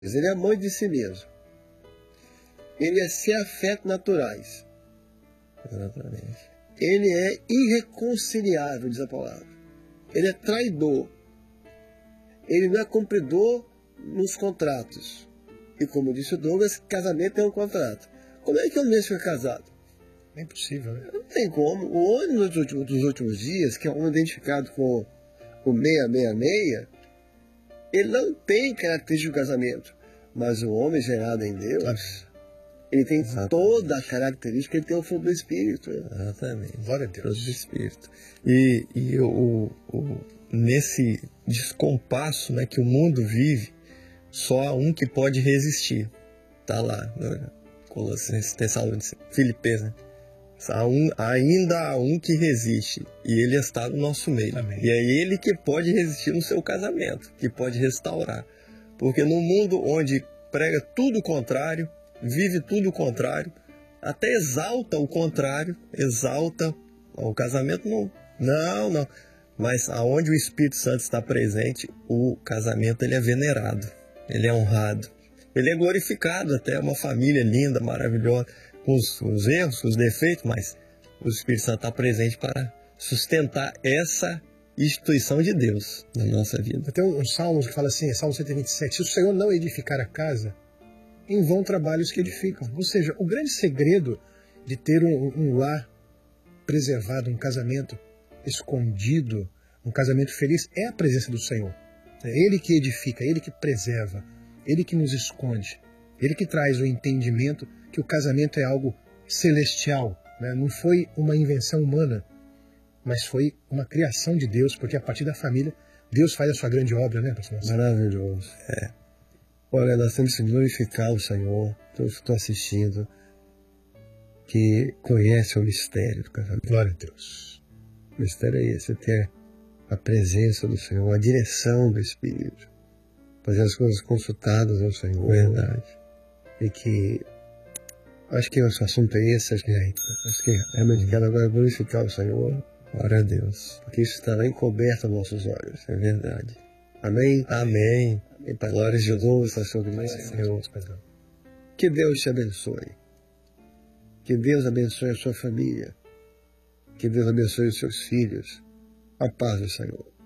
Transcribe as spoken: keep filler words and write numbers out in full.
Ele é mãe de si mesmo. Ele é sem afetos naturais. Exatamente. Ele é irreconciliável, diz a palavra. Ele é traidor. Ele não é cumpridor nos contratos. E como disse o Douglas, casamento é um contrato. Como é que um mês fica casado? É impossível, né? Não tem como. O homem nos últimos, dos últimos dias, que é um identificado com o seiscentos e sessenta e seis, ele não tem característica do casamento. Mas o homem gerado em Deus, ele tem Exatamente. toda a característica, ele tem o fruto do Espírito. Exatamente. Glória a Deus. Fruto do Espírito. E, e o, o, nesse descompasso, né, que o mundo vive, só há um que pode resistir. Está lá, né? Colossenses, Tessalonicenses, Filipenses, né? Há um, ainda há um que resiste, e ele está no nosso meio. Amém. E é ele que pode resistir no seu casamento, que pode restaurar. Porque no mundo onde prega tudo o contrário, vive tudo o contrário, até exalta o contrário, exalta o casamento, não, não, não. Mas aonde o Espírito Santo está presente, o casamento ele é venerado, ele é honrado, ele é glorificado, até uma família linda, maravilhosa, com os, os erros, com os defeitos, mas o Espírito Santo está presente para sustentar essa instituição de Deus na nossa vida. Tem um salmo que fala assim, Salmo cento e vinte e sete, se o Senhor não edificar a casa, em vão trabalhos que edificam. Ou seja, o grande segredo de ter um, um lar preservado, um casamento escondido, um casamento feliz, é a presença do Senhor. É Ele que edifica, Ele que preserva, Ele que nos esconde, Ele que traz o entendimento que o casamento é algo celestial, né? Não foi uma invenção humana, mas foi uma criação de Deus, porque a partir da família, Deus faz a sua grande obra, né, pastor? Maravilhoso. É. Olha, nós temos que glorificar o Senhor, todos que estão assistindo, que conhece o mistério do casamento. Glória a Deus. O mistério é esse, ter a presença do Senhor, a direção do Espírito, fazer as coisas consultadas ao Senhor. Verdade. E que, acho que o assunto é esse, acho que, é, acho que realmente quero agora glorificar o Senhor. Glória a Deus. Porque isso estará encoberto aos nossos olhos. É verdade. Amém? Amém. E para a glória de Deus está sobre nós. Que Deus te abençoe. Que Deus abençoe a sua família. Que Deus abençoe os seus filhos. A paz do Senhor.